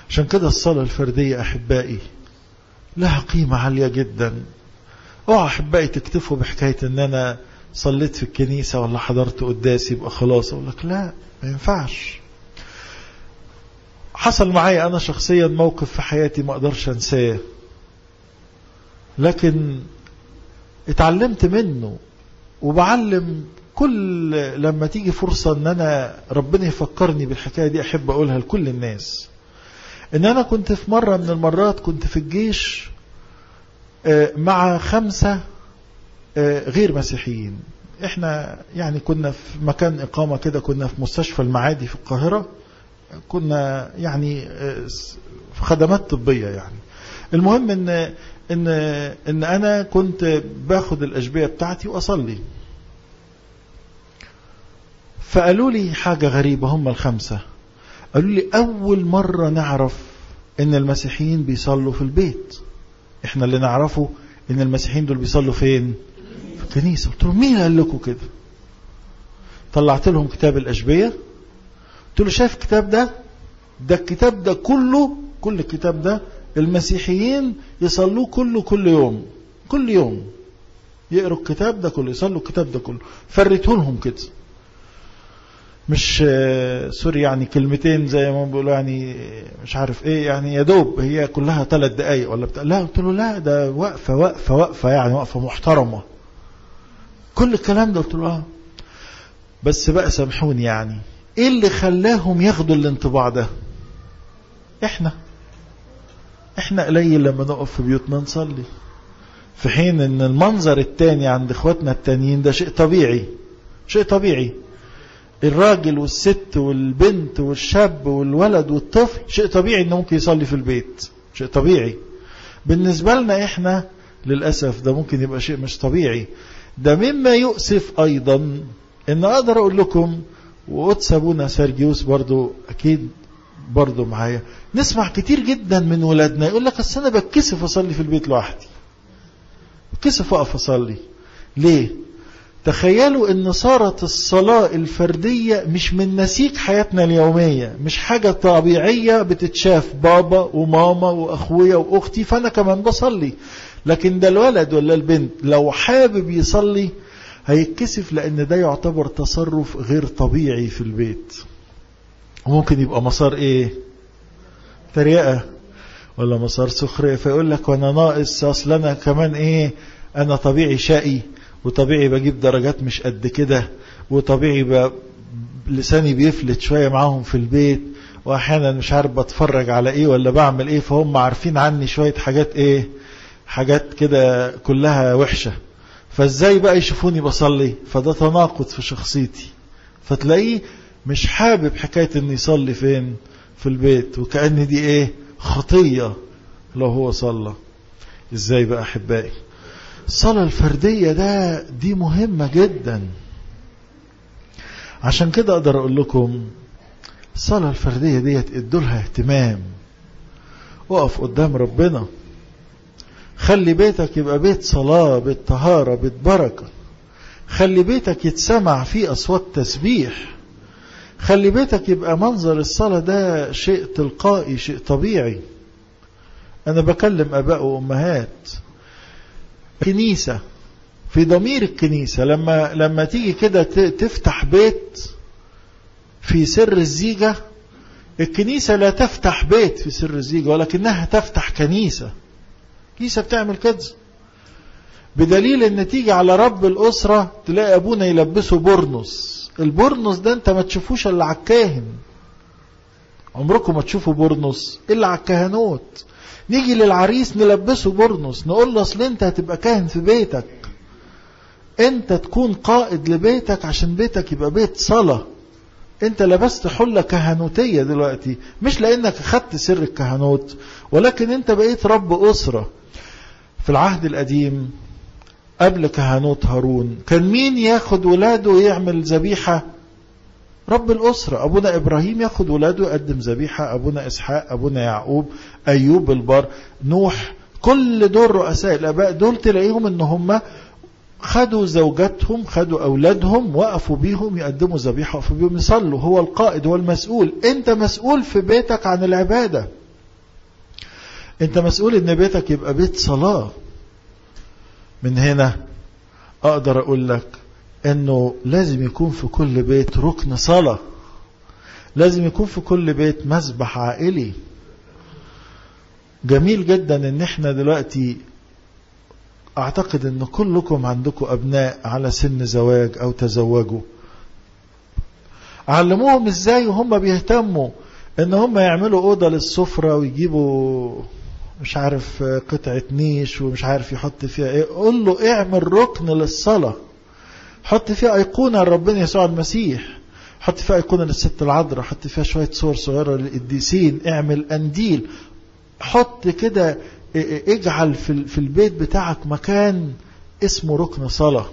عشان كده الصلاة الفردية أحبائي لها قيمة عالية جدا. اوعى أحبائي تكتفوا بحكاية ان انا صليت في الكنيسة ولا حضرت قداس يبقى خلاص. اقول لك لا، ما ينفعش. حصل معي انا شخصيا موقف في حياتي ما اقدرش انساه، لكن اتعلمت منه وبعلم كل لما تيجي فرصة ان انا ربنا يفكرني بالحكاية دي احب اقولها لكل الناس. ان انا كنت في مرة من المرات كنت في الجيش مع 5 غير مسيحيين. احنا يعني كنا في مكان اقامة كده، كنا في مستشفى المعادي في القاهرة، كنا يعني في خدمات طبية يعني. المهم ان انا كنت باخد الاشبية بتاعتي واصلي، فقالوا لي حاجة غريبة. هم ال5 قالوا لي اول مرة نعرف ان المسيحيين بيصلوا في البيت. احنا اللي نعرفه ان المسيحيين دول بيصلوا فين؟ في الكنيسة. قلت لهم مين قال لكم كده؟ طلعت لهم كتاب الاشبية، قلت له شايف الكتاب ده الكتاب ده كله، كل الكتاب ده المسيحيين يصلوه كل يوم يقروا الكتاب ده كله، يصلوا الكتاب ده كله. فريته لهم كده، مش سوري يعني كلمتين زي ما بيقولوا يعني مش عارف ايه يعني، يا دوب هي كلها 3 دقايق ولا بتاع. لا قلت له لا، ده وقفة يعني وقفة محترمة كل الكلام ده. قلت له بس بقى سامحوني، يعني ايه اللي خلاهم ياخدوا الانطباع ده؟ احنا قليل لما نقف في بيوتنا نصلي، في حين ان المنظر التاني عند اخواتنا التانيين ده شيء طبيعي. الراجل والست والبنت والشاب والولد والطفل شيء طبيعي انه ممكن يصلي في البيت، شيء طبيعي. بالنسبة لنا احنا للأسف ده ممكن يبقى شيء مش طبيعي. ده مما يؤسف ايضا ان اقدر اقول لكم، وقدس ابونا سيرجيوس برضو اكيد برضو معايا، نسمع كتير جدا من ولادنا يقول لك اصل انا بتكسف اصلي في البيت لوحدي، بتكسف اقف اصلي. ليه؟ تخيلوا ان صارت الصلاة الفردية مش من نسيج حياتنا اليومية، مش حاجة طبيعية بتتشاف بابا وماما واخويا واختي فانا كمان بصلي. لكن ده الولد ولا البنت لو حابب يصلي هيتكسف، لان ده يعتبر تصرف غير طبيعي في البيت، وممكن يبقى مسار ايه؟ تريقة ولا مسار سخرية. فيقول لك وانا ناقص، اصل انا كمان ايه، انا طبيعي شقي، وطبيعي بجيب درجات مش قد كده، وطبيعي لساني بيفلت شوية معاهم في البيت، واحيانا مش عارف بتفرج على ايه ولا بعمل ايه، فهم عارفين عني شوية حاجات ايه، حاجات كده كلها وحشة، فازاي بقى يشوفوني بصلي؟ فده تناقض في شخصيتي. فتلاقيه مش حابب حكاية ان يصلي فين؟ في البيت، وكأن دي ايه؟ خطية لو هو صلى. ازاي بقى احبائي؟ الصلاة الفردية دي مهمة جدا. عشان كده اقدر اقول لكم الصلاة الفردية ديت ادولها اهتمام. وقف قدام ربنا، خلي بيتك يبقى بيت صلاة، بيت طهارة، بيت بركة. خلي بيتك يتسمع فيه أصوات تسبيح. خلي بيتك يبقى منظر الصلاة ده شيء تلقائي، شيء طبيعي. أنا بكلم أباء وأمهات، كنيسة في ضمير الكنيسة، لما تيجي كده تفتح بيت في سر الزيجة، الكنيسة لا تفتح بيت في سر الزيجة، ولكنها تفتح كنيسة بتعمل كده. بدليل ان تيجي على رب الأسرة تلاقي أبونا يلبسه برنس. البرنس ده انت ما تشوفوش الا على الكاهن، عمركم ما تشوفوا برنس الا على الكهنوت. نيجي للعريس نلبسه برنس، نقول له اصل انت هتبقى كاهن في بيتك، انت تكون قائد لبيتك عشان بيتك يبقى بيت صلاة. انت لبست حلة كهنوتية دلوقتي، مش لانك اخدت سر الكهنوت، ولكن انت بقيت رب أسرة. في العهد القديم قبل كهنوت هارون كان مين ياخد ولاده ويعمل ذبيحة؟ رب الأسرة. أبونا إبراهيم ياخد ولاده يقدم ذبيحة، أبونا إسحاق، أبونا يعقوب، أيوب البار، نوح، كل دول رؤساء الآباء دول تلاقيهم إن هم خدوا زوجاتهم، خدوا أولادهم، وقفوا بيهم يقدموا ذبيحة، وقفوا بيهم يصلوا. هو القائد، هو المسؤول. أنت مسؤول في بيتك عن العبادة. انت مسؤول ان بيتك يبقى بيت صلاة. من هنا اقدر اقول لك انه لازم يكون في كل بيت ركن صلاة، لازم يكون في كل بيت مسبح عائلي. جميل جدا ان احنا دلوقتي اعتقد ان كلكم عندكم ابناء على سن زواج او تزوجوا، علموهم ازاي وهم بيهتموا ان هم يعملوا اوضة للسفرة ويجيبوا مش عارف قطعة نيش ومش عارف يحط فيها ايه. قول له اعمل ركن للصلاة، حط فيها ايقونة لربنا يسوع المسيح، حط فيها ايقونة للست العذراء، حط فيها شوية صور صغيرة للقديسين، اعمل قنديل، حط كده، اجعل في البيت بتاعك مكان اسمه ركن صلاة،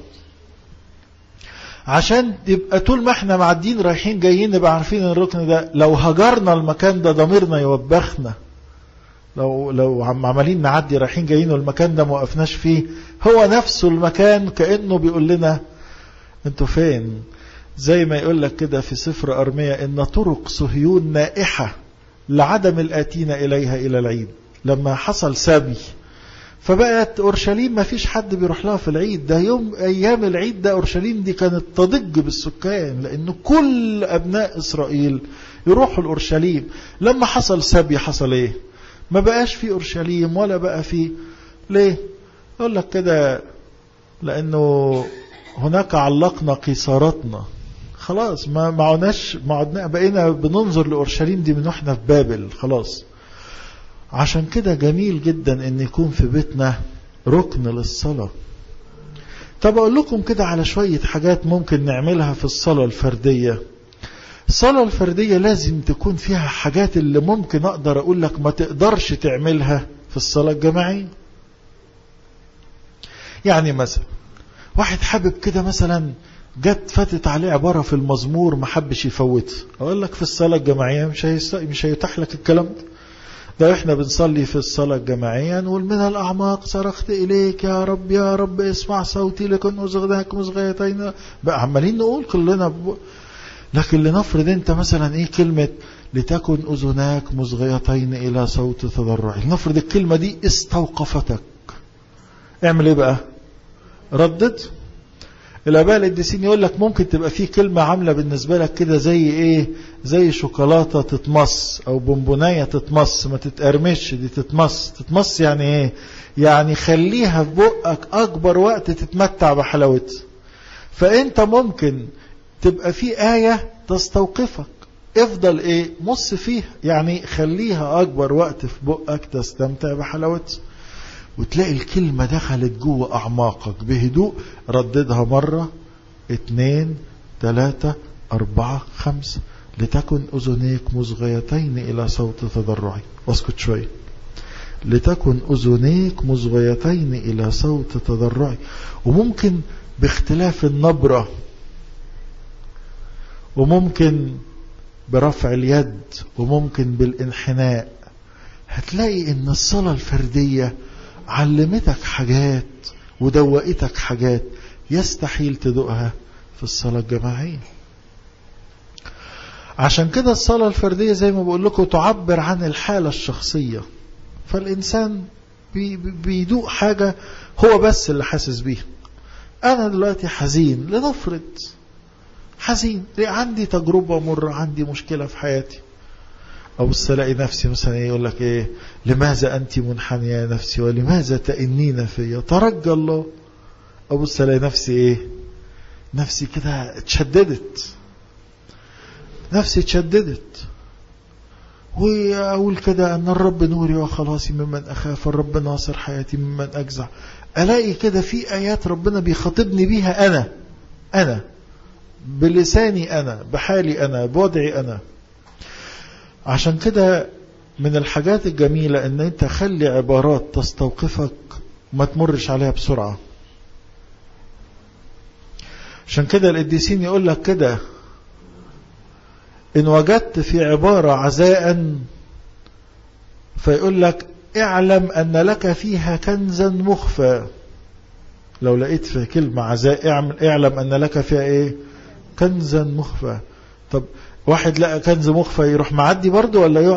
عشان يبقى طول ما احنا معدين رايحين جايين نبقى عارفين ان الركن ده لو هجرنا المكان ده ضميرنا يوبخنا. لو عمالين نعدي رايحين جايين والمكان ده ما وقفناش فيه، هو نفسه المكان كأنه بيقول لنا انتوا فين. زي ما يقول لك كده في سفر أرميا ان طرق صهيون نائحة لعدم الآتين إليها إلى العيد. لما حصل سبي فبقت أورشليم ما فيش حد بيروح لها في العيد ده. يوم أيام العيد ده أورشليم دي كانت تضج بالسكان، لأنه كل أبناء إسرائيل يروحوا لأورشليم. لما حصل سبي حصل إيه؟ ما بقاش في أورشليم ولا بقى في. ليه؟ يقول لك كده لأنه هناك علقنا قيصاراتنا، خلاص ما عدنا بقينا بننظر لأورشليم دي من واحنا في بابل خلاص. عشان كده جميل جدا ان يكون في بيتنا ركن للصلاة. طب اقول لكم كده على شوية حاجات ممكن نعملها في الصلاة الفردية. الصلاة الفردية لازم تكون فيها حاجات اللي ممكن اقدر اقول لك ما تقدرش تعملها في الصلاة الجماعية. يعني مثلا واحد حابب كده مثلا جت فاتت عليه عبارة في المزمور ما حبش يفوتها، اقول لك في الصلاة الجماعية مش هيتاح لك الكلام ده احنا بنصلي في الصلاة الجماعية نقول من الأعماق صرخت إليك يا رب يا رب اسمع صوتي لكن أزغداك مزغيتين. بقى عمالين نقول كلنا لكن لنفرض انت مثلا ايه كلمة لتكن أذناك مزغيتين إلى صوت تضرعي، لنفرض الكلمة دي استوقفتك، اعمل ايه بقى؟ ردد. الآباء القديسين يقول لك ممكن تبقى فيه كلمة عاملة بالنسبة لك كده زي ايه، زي شوكولاتة تتمص او بونبوناية تتمص، ما تتقرمش دي تتمص يعني ايه؟ يعني خليها في بقك اكبر وقت تتمتع بحلاوتها. فانت ممكن تبقى في آية تستوقفك، افضل ايه مص فيها، يعني خليها اكبر وقت في بقك تستمتع بحلاوتها، وتلاقي الكلمة دخلت جوه أعماقك بهدوء. رددها مرة 2 3 4 5 لتكن أذنيك مصغيتين إلى صوت تضرعي، واسكت شوية. لتكن أذنيك مصغيتين إلى صوت تضرعي. وممكن باختلاف النبرة، وممكن برفع اليد، وممكن بالانحناء. هتلاقي ان الصلاة الفردية علمتك حاجات ودوقتك حاجات يستحيل تدوقها في الصلاة الجماعية. عشان كده الصلاة الفردية زي ما بقول لكم تعبر عن الحالة الشخصية، فالإنسان بيدوق حاجة هو بس اللي حاسس بيها. أنا دلوقتي حزين، لنفرض حزين عندي تجربة مرة، عندي مشكلة في حياتي، أبص ألاقي نفسي مثلا يقول لك إيه، لماذا أنت منحنية يا نفسي ولماذا تئنين في ترجى الله. أبص ألاقي نفسي إيه، نفسي كده اتشددت، نفسي اتشددت، وأقول كده أن الرب نوري وخلاصي ممن أخاف، الرب ناصر حياتي ممن أجزع. ألاقي كده في آيات ربنا بيخاطبني بيها أنا بلساني، أنا بحالي، أنا بوضعي أنا. عشان كده من الحاجات الجميلة ان انت خلي عبارات تستوقفك وما تمرش عليها بسرعة. عشان كده القديسين يقول لك كده، ان وجدت في عبارة عزاء فيقول لك اعلم ان لك فيها كنزا مخفى. لو لقيت في كلمة عزاء اعلم ان لك فيها ايه، كنزا مخفى. طب واحد لقى كنز مخفى يروح معدي برضو ولا